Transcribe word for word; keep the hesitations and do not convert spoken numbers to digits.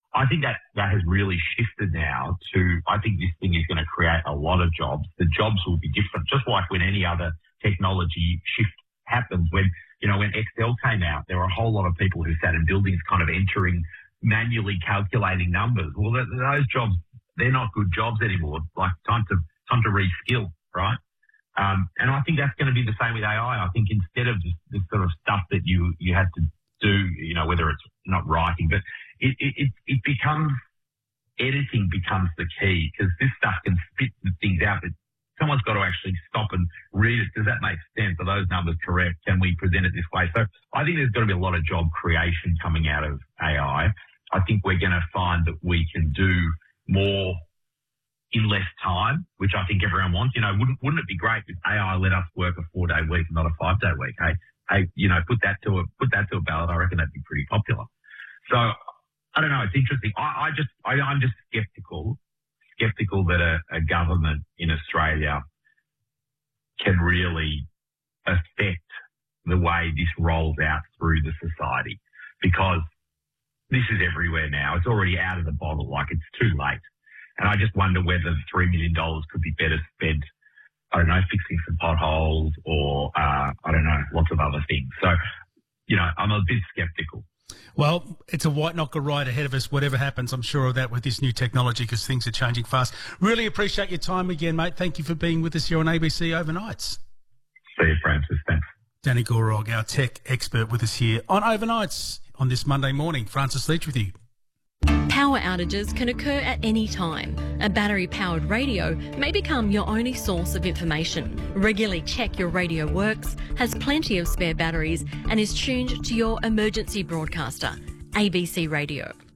I think that, that has really shifted now to, I think this thing is going to create a lot of jobs. The jobs will be different, just like when any other technology shift happens. When, you know, when Excel came out, there were a whole lot of people who sat in buildings kind of entering, manually calculating numbers. Well, th- those jobs, they're not good jobs anymore. Like time to, time to reskill, right? Um, and I think that's going to be the same with A I. I think instead of just this sort of stuff that you, you had to do, you know, whether it's not writing, but it, it, it becomes, editing becomes the key, because this stuff can spit the things out, but someone's got to actually stop and read it. Does that make sense? Are those numbers correct? Can we present it this way? So I think there's got to be a lot of job creation coming out of A I. I think we're going to find that we can do more in less time, which I think everyone wants. You know, wouldn't wouldn't it be great if A I let us work a four-day week and not a five-day week? Hey, hey, you know, put that to a put that to a ballot. I reckon that'd be pretty popular. So I don't know. It's interesting. I, I just I, I'm just skeptical, skeptical that a, a government in Australia can really affect the way this rolls out through the society, because this is everywhere now. It's already out of the bottle. Like, it's too late. And I just wonder whether the three million dollars could be better spent, I don't know, fixing some potholes or, uh, I don't know, lots of other things. So, you know, I'm a bit sceptical. Well, it's a white knocker right ahead of us, whatever happens. I'm sure of that with this new technology, because things are changing fast. Really appreciate your time again, mate. Thank you for being with us here on A B C Overnights. See you, Francis. Thanks. Danny Gorog, our tech expert, with us here on Overnights on this Monday morning. Francis Leach with you. Power outages can occur at any time. A battery-powered radio may become your only source of information. Regularly check your radio works, has plenty of spare batteries, and is tuned to your emergency broadcaster, A B C Radio.